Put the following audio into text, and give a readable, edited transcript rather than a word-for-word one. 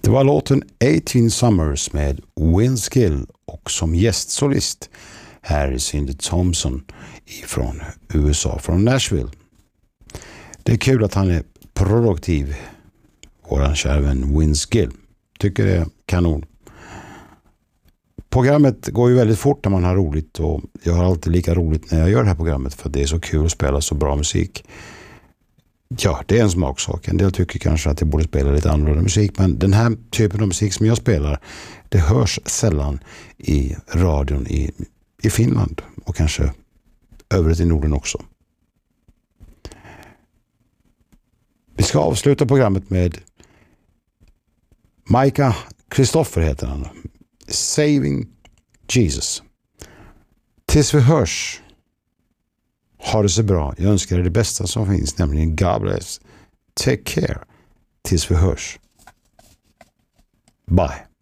Det var låten 18 Summers med Vince Gill och som gästsolist Harry Cindy Thompson från USA, från Nashville. Det är kul att han är produktiv, våran kära vän Vince Gill. Tycker det är kanon. Programmet går ju väldigt fort när man har roligt, och jag har alltid lika roligt när jag gör det här programmet för det är så kul att spela så bra musik. Ja, det är en smaksak. En del tycker kanske att jag borde spela lite annorlunda musik, men den här typen av musik som jag spelar, det hörs sällan i radion i Finland och kanske övrigt i Norden också. Vi ska avsluta programmet med Micah Christopher heter han. Saving Jesus. Tills vi hörs. Ha det så bra. Jag önskar dig det bästa som finns, nämligen God bless. Take care. Tills vi hörs. Bye.